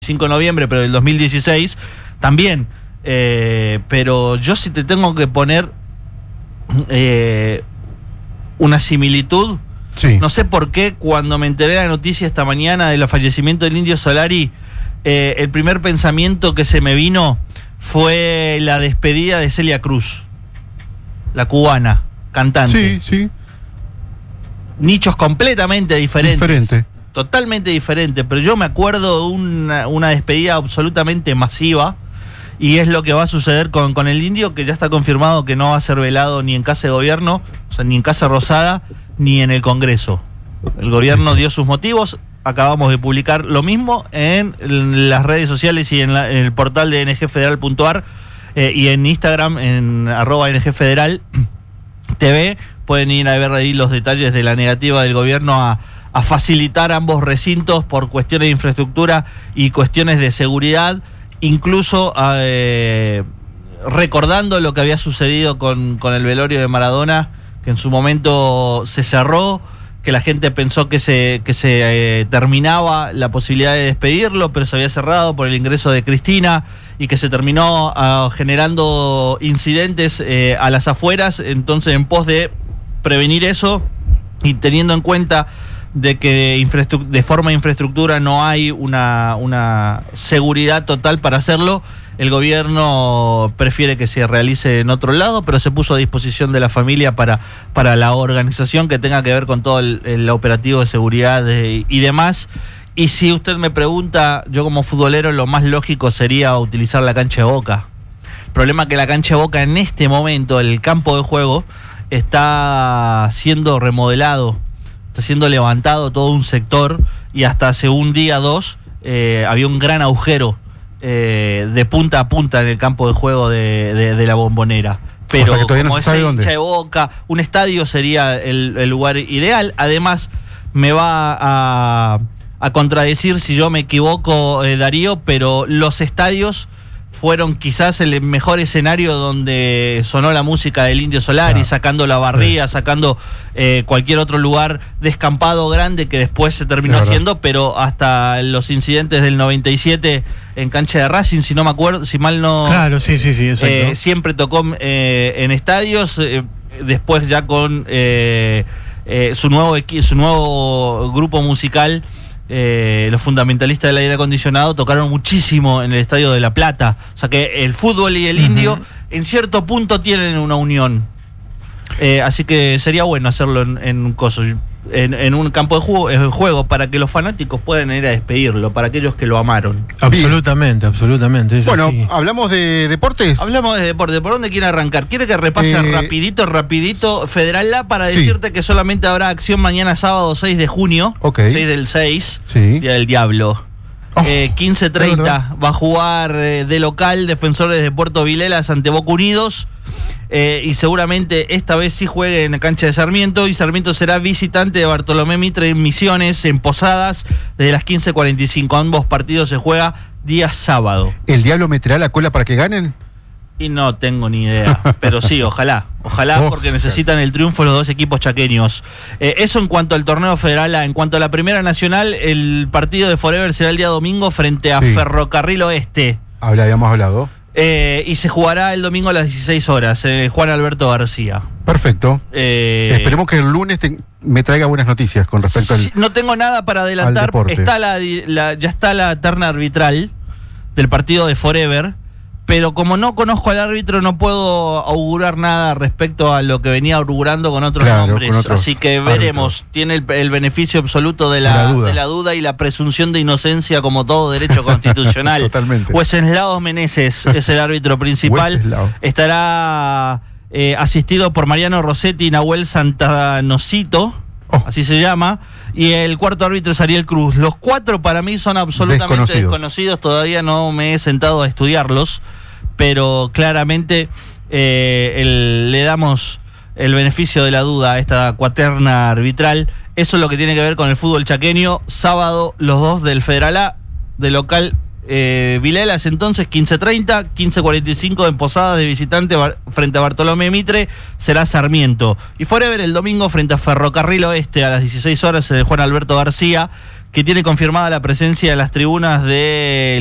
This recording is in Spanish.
5 de noviembre, pero del 2016 también. Pero yo sí te tengo que poner una similitud. Sí. No sé por qué, cuando me enteré de la noticia esta mañana del fallecimiento del Indio Solari, el primer pensamiento que se me vino fue la despedida de Celia Cruz, la cubana, cantante. Sí, sí. Nichos completamente diferentes. Diferente. Totalmente diferente, pero yo me acuerdo de una despedida absolutamente masiva, y es lo que va a suceder con el Indio, que ya está confirmado que no va a ser velado ni en Casa de Gobierno, o sea, ni en Casa Rosada, ni en el Congreso. El gobierno dio sus motivos, acabamos de publicar lo mismo en las redes sociales y en el portal de ngfederal.ar y en Instagram, en @ngfederal TV, pueden ir a ver ahí los detalles de la negativa del gobierno a facilitar ambos recintos por cuestiones de infraestructura y cuestiones de seguridad, incluso recordando lo que había sucedido con el velorio de Maradona, que en su momento se cerró, que la gente pensó que se terminaba la posibilidad de despedirlo, pero se había cerrado por el ingreso de Cristina, y que se terminó generando incidentes a las afueras. Entonces, en pos de prevenir eso y teniendo en cuenta de que de forma de infraestructura no hay una seguridad total para hacerlo, el gobierno prefiere que se realice en otro lado, pero se puso a disposición de la familia para la organización que tenga que ver con todo el operativo de seguridad y demás. Y si usted me pregunta, yo como futbolero, lo más lógico sería utilizar la cancha de Boca. El problema es que la cancha de Boca en este momento, el campo de juego, está siendo remodelado, está siendo levantado todo un sector, y hasta hace un día, dos, había un gran agujero de punta a punta en el campo de juego de la Bombonera. Pero o sea, como es hincha de Boca, un estadio sería el lugar ideal. Además, me va a contradecir si yo me equivoco, Darío, pero los estadios fueron quizás el mejor escenario donde sonó la música del Indio Solari, claro, sacando la barría, sí, sacando cualquier otro lugar descampado grande que después se terminó haciendo, pero hasta los incidentes del 97 en cancha de Racing, si no me acuerdo, si mal no... Claro, sí, exacto. Siempre tocó en estadios, después ya con su nuevo grupo musical. Los fundamentalistas del aire acondicionado tocaron muchísimo en el Estadio de La Plata. O sea que el fútbol y el Indio en cierto punto tienen una unión. Así que sería bueno hacerlo en un campo de juego para que los fanáticos puedan ir a despedirlo, para aquellos que lo amaron. Absolutamente. Bueno, así. ¿hablamos de deportes? Hablamos de deporte. ¿Por dónde quiere arrancar? ¿Quiere que repase rapidito Federal La para decirte que solamente habrá acción mañana sábado 6 de junio? 6 del 6, Día del Diablo. 15:30 va a jugar de local Defensores de Puerto Vilelas ante Boca Unidos. Y seguramente esta vez sí juegue en la cancha de Sarmiento, y Sarmiento será visitante de Bartolomé Mitre en Misiones, en Posadas, desde las 15:45. Ambos partidos se juega día sábado. ¿El Diablo meterá la cola para que ganen? Y no tengo ni idea, pero sí, ojalá, porque necesitan el triunfo los dos equipos chaqueños. Eso en cuanto al torneo federal. En cuanto a la Primera Nacional, el partido de Forever será el día domingo frente a Ferrocarril Oeste. Habíamos hablado. Y se jugará el domingo a las 16 horas, Juan Alberto García. Perfecto. Esperemos que el lunes me traiga buenas noticias con respecto al... No tengo nada para adelantar. Está ya está la terna arbitral del partido de Forever, pero como no conozco al árbitro, no puedo augurar nada respecto a lo que venía augurando con otros nombres. Así que veremos. Tiene el beneficio absoluto de la duda y la presunción de inocencia, como todo derecho constitucional. Totalmente. Wenceslao Meneses es el árbitro principal. Estará asistido por Mariano Rossetti y Nahuel Santanocito, así se llama. Y el cuarto árbitro es Ariel Cruz. Los cuatro para mí son absolutamente desconocidos. Todavía no me he sentado a estudiarlos, pero claramente le damos el beneficio de la duda a esta cuaterna arbitral. Eso es lo que tiene que ver con el fútbol chaqueño. Sábado los dos del Federal A, de local Vilelas, entonces 15:30, 15:45 en Posadas de visitante frente a Bartolomé Mitre será Sarmiento. Y Forever el domingo frente a Ferrocarril Oeste a las 16 horas en el Juan Alberto García, que tiene confirmada la presencia en las tribunas de